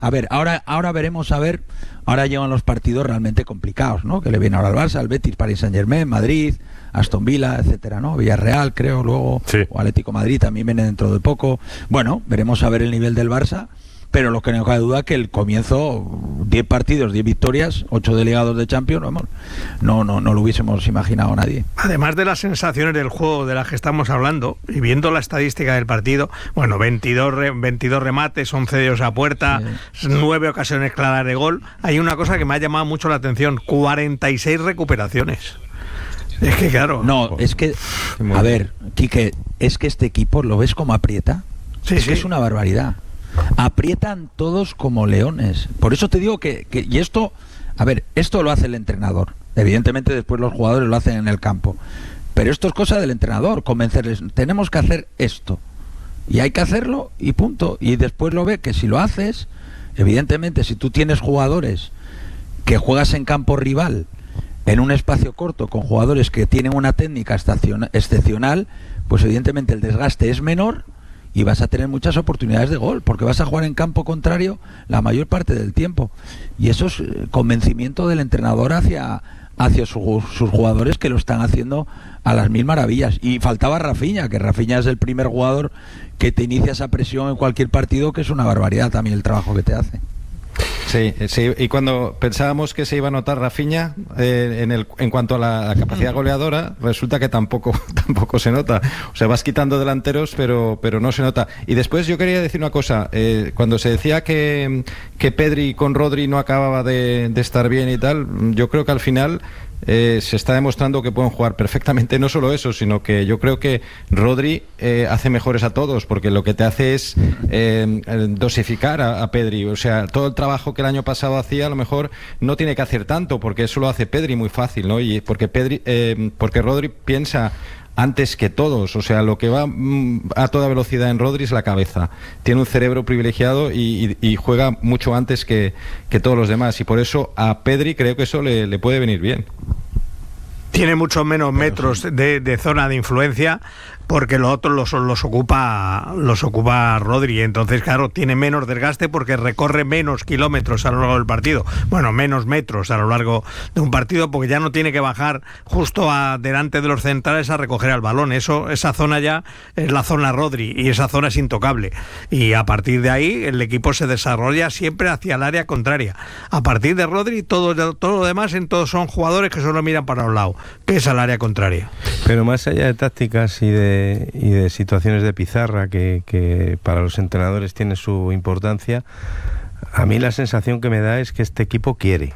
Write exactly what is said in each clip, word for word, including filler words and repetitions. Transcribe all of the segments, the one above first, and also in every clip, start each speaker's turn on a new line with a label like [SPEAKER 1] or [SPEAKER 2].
[SPEAKER 1] A ver, ahora, ahora veremos, a ver, ahora llegan los partidos realmente complicados, ¿no? Que le viene ahora al Barça, al Betis, Paris Saint-Germain, Madrid, Aston Villa, etcétera, ¿no? Villarreal, creo, luego,
[SPEAKER 2] sí.
[SPEAKER 1] O Atlético Madrid también viene dentro de poco. Bueno, veremos a ver el nivel del Barça, pero lo que no cabe duda que el comienzo, diez partidos, diez victorias, ocho delegados de Champions, vamos, no, no, no lo hubiésemos imaginado nadie.
[SPEAKER 3] Además de las sensaciones del juego de las que estamos hablando, y viendo la estadística del partido, bueno, veintidós, veintidós remates, once de ellos a puerta, sí. nueve ocasiones claras de gol, hay una cosa que me ha llamado mucho la atención, cuarenta y seis recuperaciones. Es que claro...
[SPEAKER 1] No, es que, a ver, Quique, es que este equipo, ¿lo ves como aprieta?
[SPEAKER 3] Sí,
[SPEAKER 1] es
[SPEAKER 3] sí.
[SPEAKER 1] que es una barbaridad. Aprietan todos como leones. Por eso te digo que, que... Y esto, a ver, esto lo hace el entrenador. Evidentemente después los jugadores lo hacen en el campo. Pero esto es cosa del entrenador, convencerles. Tenemos que hacer esto. Y hay que hacerlo y punto. Y después lo ve que si lo haces, evidentemente si tú tienes jugadores que juegas en campo rival, en un espacio corto, con jugadores que tienen una técnica excepcional, pues evidentemente el desgaste es menor y vas a tener muchas oportunidades de gol, porque vas a jugar en campo contrario la mayor parte del tiempo. Y eso es convencimiento del entrenador hacia, hacia su, sus jugadores, que lo están haciendo a las mil maravillas. Y faltaba Rafinha, que Rafinha es el primer jugador que te inicia esa presión en cualquier partido, que es una barbaridad también el trabajo que te hace.
[SPEAKER 4] Sí, sí, y cuando pensábamos que se iba a notar Rafinha eh, en, el, en cuanto a la, la capacidad goleadora, resulta que tampoco tampoco se nota. O sea, vas quitando delanteros, pero pero no se nota. Y después yo quería decir una cosa, eh, cuando se decía que, que Pedri con Rodri no acababa de, de estar bien y tal, yo creo que al final... Eh, se está demostrando que pueden jugar perfectamente, no solo eso, sino que yo creo que Rodri eh, hace mejores a todos, porque lo que te hace es eh, dosificar a, a Pedri. O sea, todo el trabajo que el año pasado hacía, a lo mejor no tiene que hacer tanto, porque eso lo hace Pedri muy fácil, ¿no? Y porque Pedri, eh, porque Rodri piensa antes que todos, o sea, lo que va mm, a toda velocidad en Rodri es la cabeza. Tiene un cerebro privilegiado y, y, y juega mucho antes que, que todos los demás, y por eso a Pedri creo que eso le, le puede venir bien.
[SPEAKER 3] Tiene muchos menos metros de, de zona de influencia, porque los otros los, los ocupa los ocupa Rodri, entonces claro, tiene menos desgaste porque recorre menos kilómetros a lo largo del partido, bueno, menos metros a lo largo de un partido, porque ya no tiene que bajar justo a, delante de los centrales a recoger el balón. Eso, esa zona ya es la zona Rodri, y esa zona es intocable, y a partir de ahí el equipo se desarrolla siempre hacia el área contraria. A partir de Rodri, todo, todo lo demás en todos son jugadores que solo miran para un lado, que es al área contraria.
[SPEAKER 5] Pero más allá de tácticas y de y de situaciones de pizarra que, que para los entrenadores tiene su importancia, a mí la sensación que me da es que este equipo quiere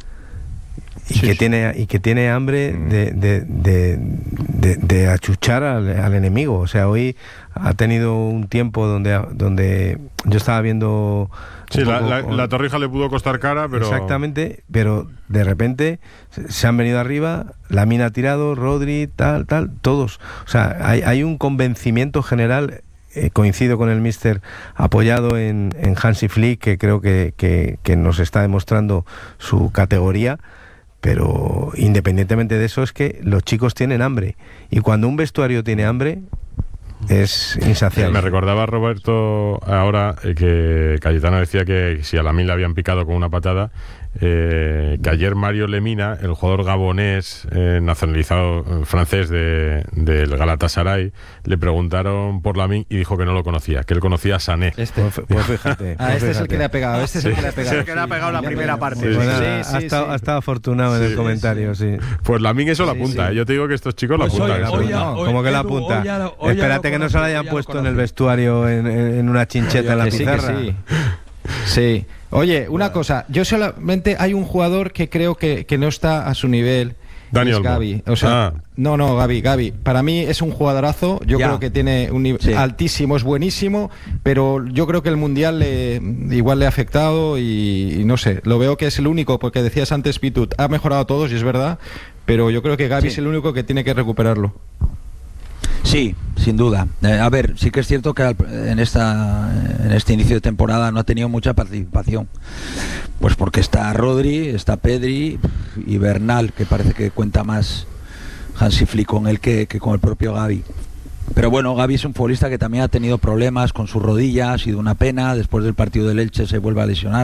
[SPEAKER 5] y sí, que sí. tiene y que tiene hambre de, de, de, de, de achuchar al, al enemigo. O sea, hoy ha tenido un tiempo donde donde yo estaba viendo
[SPEAKER 2] sí, la, la, la Torrija le pudo costar cara, pero
[SPEAKER 5] exactamente, pero de repente se han venido arriba, Lamine ha tirado, Rodri, tal, tal, todos. O sea, hay, hay un convencimiento general. Eh, coincido con el míster apoyado en, en Hansi Flick, que creo que, que, que nos está demostrando su categoría. Pero independientemente de eso, es que los chicos tienen hambre, y cuando un vestuario tiene hambre es insaciable.
[SPEAKER 2] Me recordaba Roberto ahora eh, que Cayetano decía que si a Lamine le habían picado con una patada, eh, que ayer Mario Lemina, el jugador gabonés eh, nacionalizado eh, francés de, del Galatasaray, le preguntaron por Lamine y dijo que no lo conocía, que él conocía a Sané.
[SPEAKER 4] Este.
[SPEAKER 5] Pues, pues fíjate.
[SPEAKER 4] Ah,
[SPEAKER 5] pues
[SPEAKER 4] este
[SPEAKER 5] fíjate.
[SPEAKER 4] es el que le ha pegado, este es el
[SPEAKER 2] sí.
[SPEAKER 4] que le ha pegado.
[SPEAKER 3] Es el que le ha pegado la primera parte.
[SPEAKER 2] Sí,
[SPEAKER 5] Pues
[SPEAKER 2] sí,
[SPEAKER 5] nada,
[SPEAKER 4] sí,
[SPEAKER 5] ha, estado,
[SPEAKER 4] sí.
[SPEAKER 5] ha estado afortunado en
[SPEAKER 2] Sí,
[SPEAKER 5] el comentario, sí.
[SPEAKER 2] Pues Lamine eso
[SPEAKER 4] Sí,
[SPEAKER 2] lo apunta,
[SPEAKER 4] sí.
[SPEAKER 2] ¿eh? Yo te digo que estos chicos
[SPEAKER 1] Pues
[SPEAKER 2] lo apuntan.
[SPEAKER 1] hoy-
[SPEAKER 2] eso.
[SPEAKER 1] hoy ya-
[SPEAKER 5] No,
[SPEAKER 1] hoy-
[SPEAKER 5] como que la
[SPEAKER 1] Edu,
[SPEAKER 5] apunta.
[SPEAKER 1] hoy ya lo- hoy ya
[SPEAKER 5] Espérate
[SPEAKER 1] lo
[SPEAKER 5] que no se
[SPEAKER 1] conoce,
[SPEAKER 5] lo hayan
[SPEAKER 1] hoy ya lo
[SPEAKER 5] puesto en
[SPEAKER 1] conoce.
[SPEAKER 5] el vestuario en, en una chincheta en la
[SPEAKER 4] Que sí, que
[SPEAKER 5] pizarra.
[SPEAKER 4] sí. Sí. Oye, una cosa, yo solamente hay un jugador que creo que, que no está a su nivel.
[SPEAKER 2] Dani
[SPEAKER 4] es
[SPEAKER 2] Olmo.
[SPEAKER 4] Gavi. O sea,
[SPEAKER 2] Ah.
[SPEAKER 4] no, no, Gavi, Gavi. Para mí es un jugadorazo. Yo
[SPEAKER 1] Ya.
[SPEAKER 4] creo que tiene un nivel
[SPEAKER 1] Sí.
[SPEAKER 4] altísimo, es buenísimo, pero yo creo que el mundial le, igual le ha afectado y, y no sé. Lo veo que es el único, porque decías antes, Pitut, ha mejorado a todos y es verdad, pero yo creo que Gavi
[SPEAKER 1] Sí.
[SPEAKER 4] es el único que tiene que recuperarlo.
[SPEAKER 1] Sí, sin duda. Eh, a ver, sí que es cierto que al- en esta en este inicio de temporada no ha tenido mucha participación. Pues porque está Rodri, está Pedri y Bernal, que parece que cuenta más Hansi Flick con él que, que con el propio Gavi. Pero bueno, Gavi es un futbolista que también ha tenido problemas con su rodilla, ha sido una pena. Después del partido del Elche se vuelve a lesionar.